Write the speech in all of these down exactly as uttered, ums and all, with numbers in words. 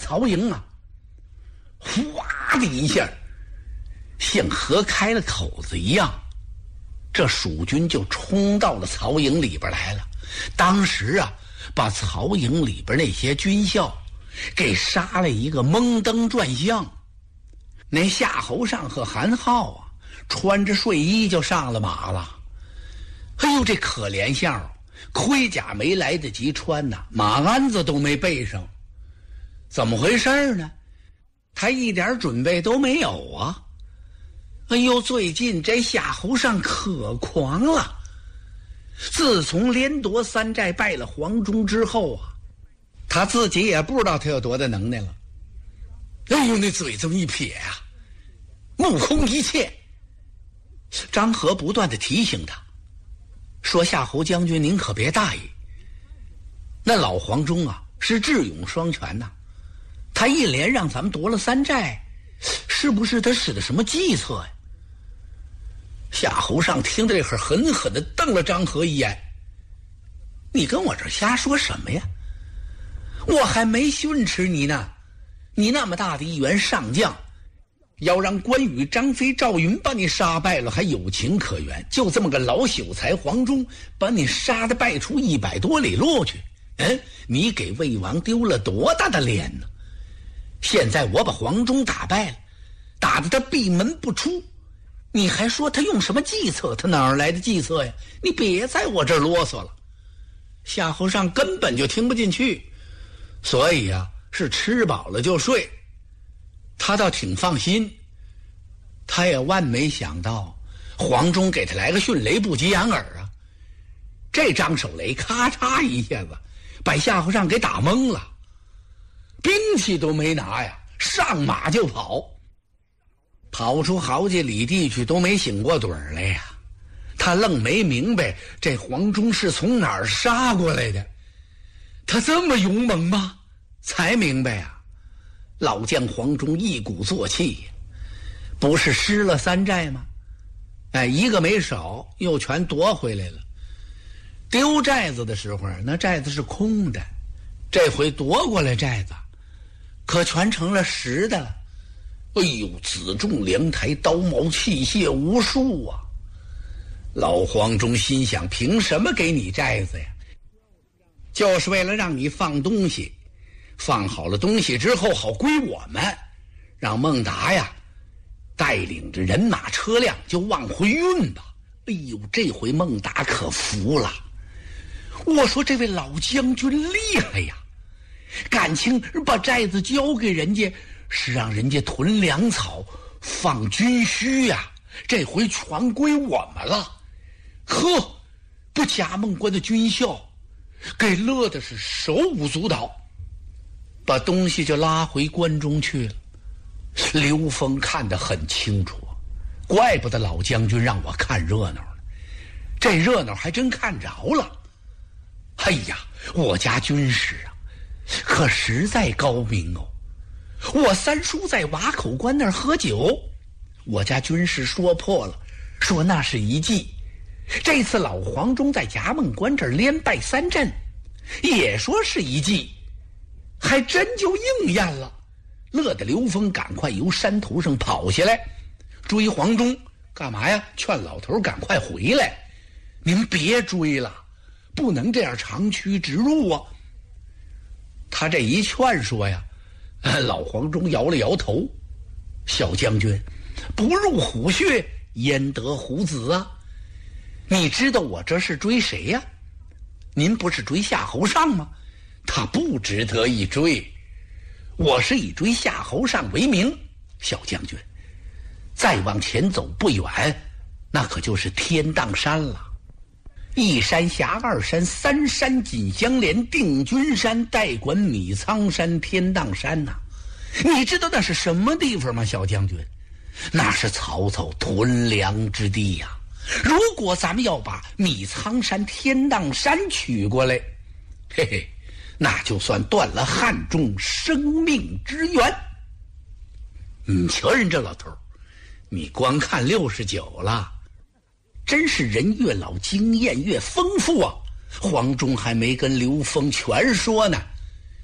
曹营啊，哗的一下像合开了口子一样，这蜀军就冲到了曹营里边来了。当时啊，把曹营里边那些军校给杀了一个蒙登转向。那夏侯尚和韩浩啊，穿着睡衣就上了马了。哎呦，这可怜相，盔甲没来得及穿呐，马鞍子都没背上。怎么回事呢？他一点准备都没有啊！哎呦，最近这夏侯尚可狂了。自从连夺三寨败了黄忠之后啊，他自己也不知道他有多大能耐了。哎呦，那嘴这么一撇啊，目空一切。张合不断地提醒他，说夏侯将军您可别大意，那老黄忠啊是智勇双全呐、啊，他一连让咱们夺了三寨，是不是他使的什么计策呀？夏侯尚听着这会儿狠狠地瞪了张合一眼，你跟我这瞎说什么呀？我还没训斥你呢，你那么大的一员上将，要让关羽、张飞、赵云把你杀败了还有情可原，就这么个老朽才黄忠把你杀得败出一百多里路去，嗯，你给魏王丢了多大的脸呢？现在我把黄忠打败了，打得他闭门不出，你还说他用什么计策？他哪儿来的计策呀？你别在我这儿啰嗦了。夏侯尚根本就听不进去，所以啊，是吃饱了就睡。他倒挺放心，他也万没想到黄忠给他来个迅雷不及掩耳啊！这张手雷咔嚓一下子把夏侯尚给打懵了，兵器都没拿呀，上马就跑，跑出好几里地去都没醒过盹儿来呀。他愣没明白这黄忠是从哪儿杀过来的，他这么勇猛吗？才明白啊，老将黄忠一鼓作气，不是失了三寨吗？哎，一个没少，又全夺回来了。丢寨子的时候，那寨子是空的，这回夺过来寨子，可全成了实的了。哎呦，辎重粮台，刀矛器械无数啊！老黄忠心想，凭什么给你寨子呀？就是为了让你放东西，放好了东西之后好归我们，让孟达呀带领着人马车辆就往回运吧。哎呦，这回孟达可服了，我说这位老将军厉害呀，感情把寨子交给人家是让人家囤粮草放军需呀，这回全归我们了。呵，不贾孟关的军校给乐的是手舞足蹈，把东西就拉回关中去了。刘封看得很清楚，怪不得老将军让我看热闹呢，这热闹还真看着了。哎呀，我家军师啊可实在高明哦。我三叔在瓦口关那儿喝酒，我家军师说破了，说那是一计。这次老黄忠在夹梦关这儿连败三阵，也说是一计，还真就应验了。乐得刘封赶快由山头上跑下来追黄忠，干嘛呀？劝老头赶快回来，您别追了，不能这样长驱直入啊。他这一劝说呀，老黄忠摇了摇头，小将军，不入虎穴焉得虎子啊？你知道我这是追谁呀？您不是追夏侯尚吗？他不值得一追，我是以追夏侯尚为名。小将军，再往前走不远，那可就是天荡山了。一山辖二山，三山紧相连，定军山代管米仓山、天荡山呐、啊。你知道那是什么地方吗，小将军？那是曹操屯粮之地呀、啊。如果咱们要把米仓山、天荡山取过来，嘿嘿，那就算断了汉中生命之源。你瞧人这老头，你光看六十九了，真是人越老经验越丰富啊。黄忠还没跟刘封全说呢，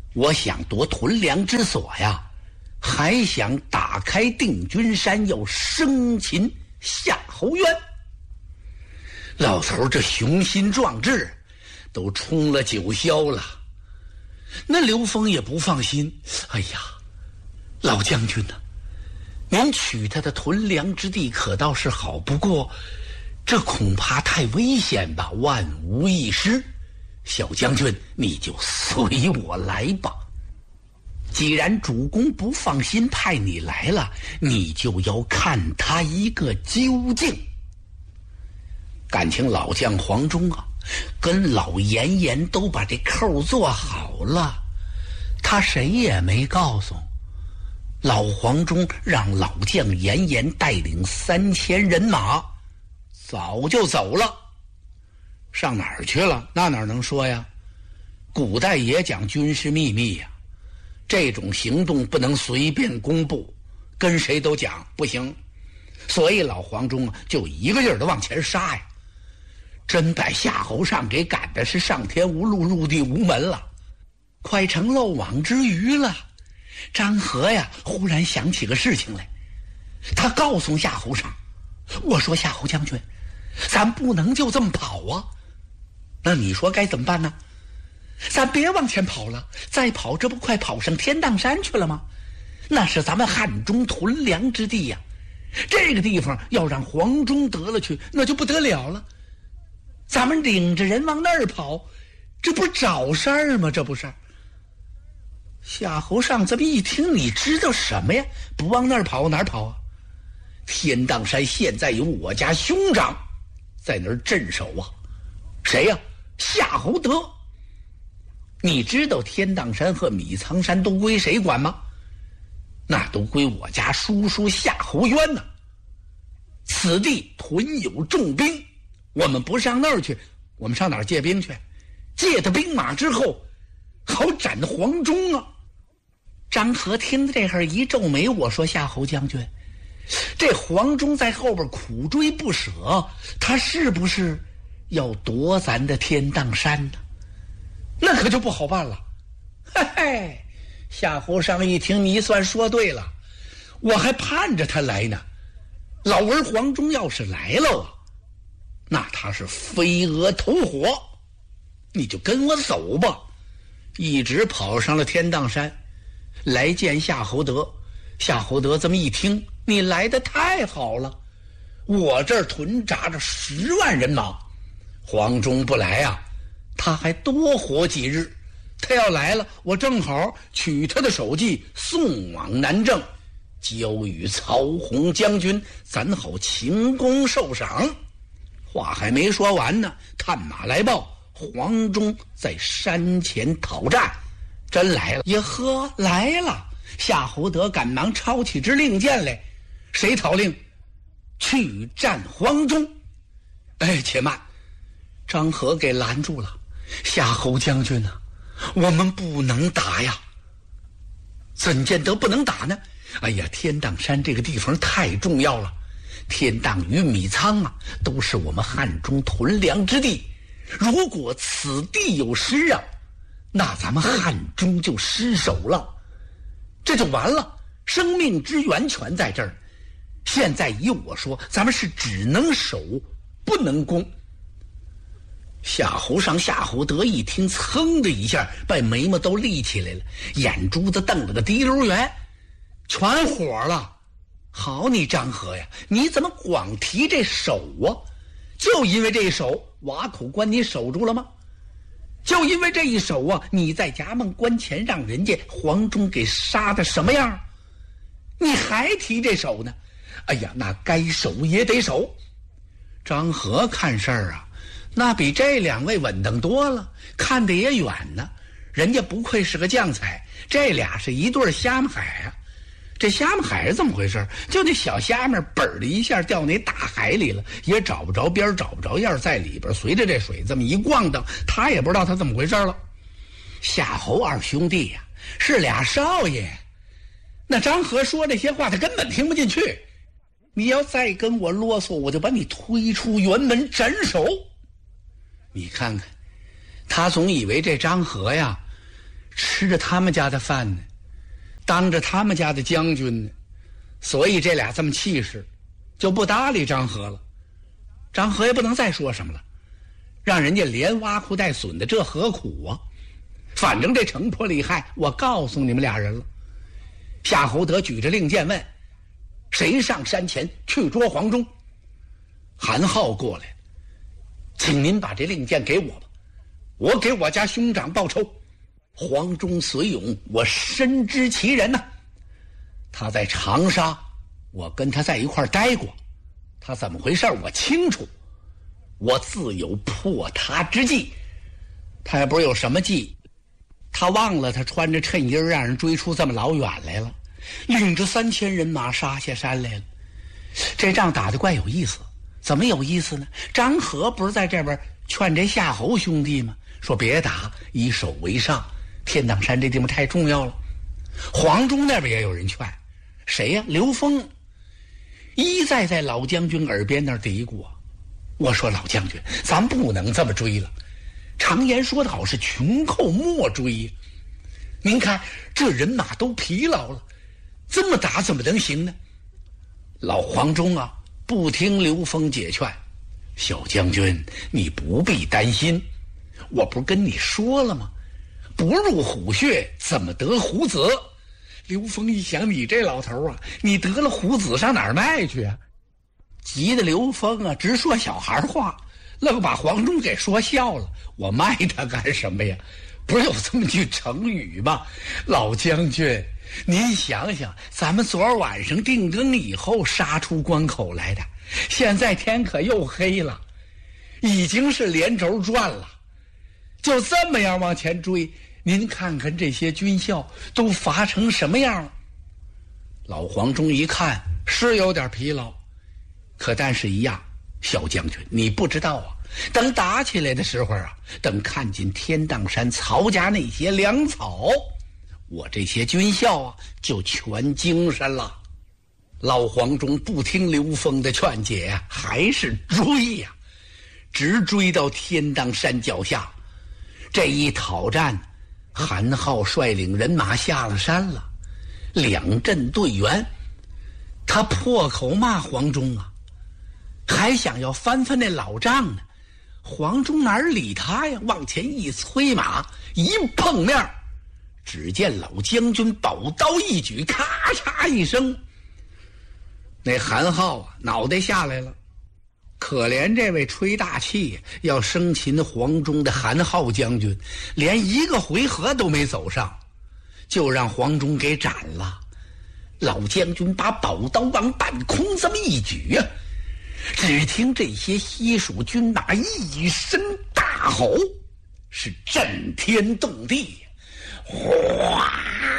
我想夺屯粮之所呀，还想打开定军山，要生擒夏侯渊。老头这雄心壮志都冲了九霄了。那刘封也不放心，哎呀，老将军呐、啊，您取他的屯粮之地可倒是好，不过这恐怕太危险吧，万无一失。小将军，你就随我来吧。既然主公不放心派你来了，你就要看他一个究竟。感情老将黄忠啊，跟老严严都把这扣做好了，他谁也没告诉。老黄忠让老将严严带领三千人马，早就走了。上哪儿去了？那哪能说呀？古代也讲军事秘密呀，这种行动不能随便公布，跟谁都讲不行。所以老黄忠啊，就一个劲儿的往前杀呀。真把夏侯尚给赶的是上天无路，入地无门了，快成漏网之鱼了。张合呀，忽然想起个事情来，他告诉夏侯尚：“我说夏侯将军，咱不能就这么跑啊。那你说该怎么办呢？咱别往前跑了，再跑这不快跑上天荡山去了吗？那是咱们汉中屯粮之地呀，这个地方要让黄忠得了去，那就不得了了。咱们领着人往那儿跑，这不是找事儿吗？这不是。”夏侯尚这么一听，你知道什么呀？不往那儿跑哪儿跑啊？天荡山现在有我家兄长在那儿镇守啊。谁呀？夏侯德。你知道天荡山和米仓山都归谁管吗？那都归我家叔叔夏侯渊呢、啊。此地屯有重兵，我们不上那儿去，我们上哪儿借兵去？借的兵马之后，好斩黄忠啊！张合听到这会儿一皱眉，我说夏侯将军，这黄忠在后边苦追不舍，他是不是要夺咱的天荡山呢？那可就不好办了。嘿嘿，夏侯尚一听，你算说对了，我还盼着他来呢。老儿黄忠要是来了啊，那他是飞蛾投火，你就跟我走吧。一直跑上了天荡山，来见夏侯德。夏侯德这么一听，你来得太好了，我这儿屯扎着十万人马，黄忠不来啊，他还多活几日。他要来了，我正好取他的首级送往南郑，交与曹洪将军，咱好秦功受赏。话还没说完呢，探马来报，黄忠在山前讨战。真来了！也呵，来了！夏侯德赶忙抄起支令箭来。谁讨令？去战黄忠。哎，且慢！张合给拦住了。夏侯将军啊，我们不能打呀。怎见得不能打呢？哎呀，天荡山这个地方太重要了，天荡与米仓啊，都是我们汉中屯粮之地。如果此地有失啊，那咱们汉中就失守了，这就完了，生命之源全在这儿。现在依我说，咱们是只能守不能攻。夏侯尚、夏侯德一听，噌的一下把眉毛都立起来了，眼珠子瞪了个滴溜圆，全火了。好你张合呀，你怎么光提这守啊？就因为这一守，瓦口关你守住了吗？就因为这一守啊，你在衙门关前让人家黄忠给杀的什么样，你还提这守呢？哎呀，那该守也得守。张合看事儿啊，那比这两位稳当多了，看得也远呢。人家不愧是个将才，这俩是一对虾米海啊。这虾米海是怎么回事？就那小虾米本儿的一下掉那大海里了，也找不着边找不着样，在里边随着这水这么一逛荡，他也不知道他怎么回事了。夏侯二兄弟呀、啊，是俩少爷，那张合说这些话他根本听不进去。你要再跟我啰嗦，我就把你推出辕门斩首。你看看，他总以为这张合呀吃着他们家的饭呢，当着他们家的将军呢，所以这俩这么气势，就不搭理张合了。张合也不能再说什么了，让人家连挖苦带损的，这何苦啊？反正这城破利害，我告诉你们俩人了。夏侯德举着令箭问：谁上山前去捉黄忠？韩浩过来，请您把这令箭给我吧，我给我家兄长报仇。黄忠随勇，我深知其人呐、啊。他在长沙，我跟他在一块儿待过，他怎么回事我清楚，我自有破他之计。他也不是有什么计，他忘了他穿着衬衣让人追出这么老远来了，领着三千人马杀下山来了。这仗打得怪有意思。怎么有意思呢？张合不是在这边劝这夏侯兄弟吗？说别打，以守为上，天荡山这地方太重要了。黄忠那边也有人劝，谁呀、啊？刘封一再在老将军耳边那儿嘀咕啊。我说老将军，咱不能这么追了，常言说得好，是穷寇莫追。您看这人马都疲劳了，这么打怎么能行呢？老黄忠啊不听刘封解劝，小将军你不必担心，我不是跟你说了吗？不入虎穴怎么得虎子？刘封一想，你这老头啊，你得了虎子上哪儿卖去啊？急得刘封啊直说小孩话，愣把黄忠给说笑了。我卖他干什么呀？不是有这么句成语吗？老将军您想想，咱们昨儿晚上定更以后杀出关口来的，现在天可又黑了，已经是连轴转了，就这么样往前追，您看看这些军校都乏成什么样了。老黄忠一看是有点疲劳，可但是一样，小将军你不知道啊，等打起来的时候啊，等看见天荡山曹家那些粮草，我这些军校啊就全精神了。老黄忠不听刘封的劝解啊，还是追呀、啊，直追到天荡山脚下。这一讨战，韩浩率领人马下了山了，两阵对员，他破口骂黄忠啊，还想要翻翻那老账呢。黄忠哪儿理他呀？往前一催马，一碰面，只见老将军宝刀一举，咔嚓一声，那韩浩啊脑袋下来了。可怜这位吹大气要生擒黄忠的韩浩将军，连一个回合都没走上，就让黄忠给斩了。老将军把宝刀往半空这么一举啊，只听这些西蜀军马一声大吼，是震天动地，哗，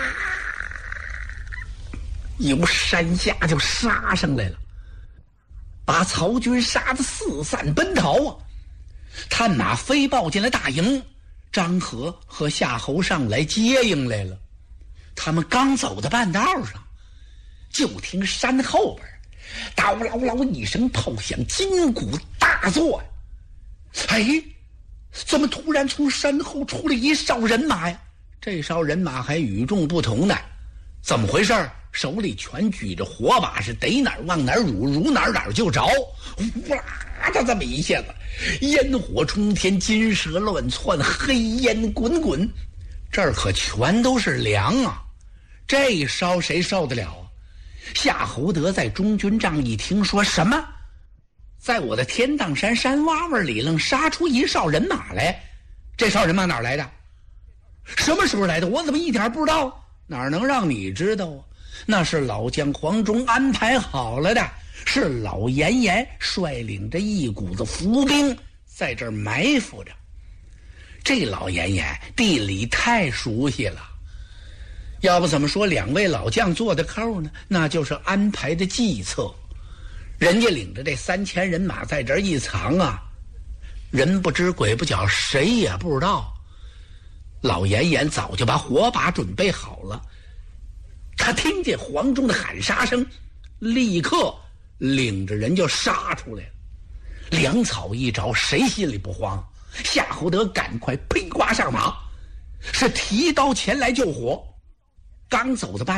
由山下就杀上来了，把曹军杀得四散奔逃啊！探马飞报进了大营，张合和夏侯上来接应来了。他们刚走到半道上，就听山后边叨唠唠一声炮响，金鼓大作呀！哎，怎么突然从山后出了一哨人马呀？这哨人马还与众不同呢，怎么回事？手里全举着火把，是逮哪儿往哪儿辱，辱哪儿哪儿就着。哇的这么一下子，烟火冲天，金蛇乱窜，黑烟滚滚，这儿可全都是粮啊！这一烧谁受得了啊？夏侯德在中军帐一听，说什么？在我的天荡山山洼洼里愣杀出一哨人马来，这哨人马哪儿来的？什么时候来的？我怎么一点不知道？哪能让你知道啊？那是老将黄忠安排好了的，是老严严率领着一股子伏兵在这儿埋伏着。这老严严地理太熟悉了，要不怎么说两位老将做的扣呢？那就是安排的计策。人家领着这三千人马在这儿一藏啊，人不知鬼不觉，谁也不知道。老严严早就把火把准备好了，他听见黄忠的喊杀声，立刻领着人就杀出来了。粮草一着，谁心里不慌？夏侯德赶快披挂上马， 是提刀前来救火，刚走到半